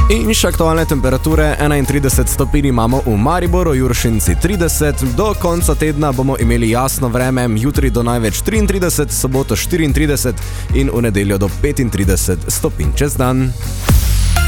In še aktualne temperature, 31 stopinj imamo v Mariboru, Juršinci 30, do konca tedna bomo imeli jasno vreme, jutri do največ 33, soboto 34 in v nedeljo do 35 stopinj čez dan.